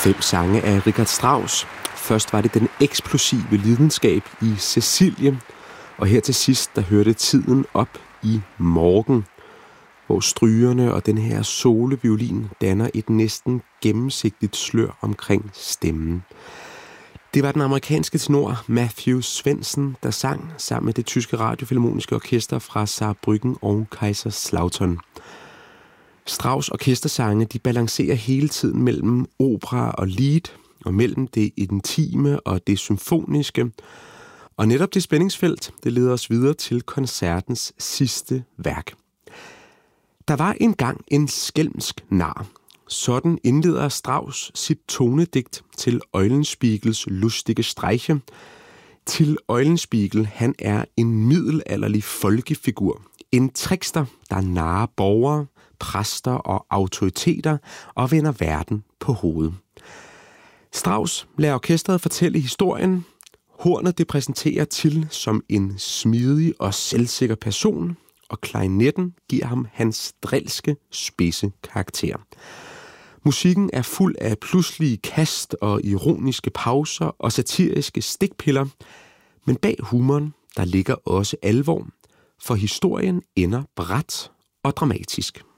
5 sange af Richard Strauss. Først var det den eksplosive lidenskab i Cecilie, og her til sidst, der hørte tiden op i morgen, hvor strygerne og den her soleviolin danner et næsten gennemsigtigt slør omkring stemmen. Det var den amerikanske tenor Matthew Svendsen, der sang sammen med det tyske radiofilharmoniske orkester fra Saarbrücken og Kaiserslautern. Strauss' orkestersange, de balancerer hele tiden mellem opera og lied, og mellem det intime og det symfoniske. Og netop det spændingsfelt, det leder os videre til koncertens sidste værk. Der var engang en skælmsk nar. Sådan indleder Strauss sit tonedigt til Eulenspiegels lustige Streiche. Til Eulenspiegel, han er en middelalderlig folkefigur. En trickster, der narrer borgere, præster og autoriteter og vender verden på hovedet. Strauss lader orkestret fortælle historien. Hornet det præsenterer til som en smidig og selvsikker person, og klarinetten giver ham hans drilske, spidse karakter. Musikken er fuld af pludselige kast og ironiske pauser og satiriske stikpiller, men bag humoren, der ligger også alvor, for historien ender brat og dramatisk.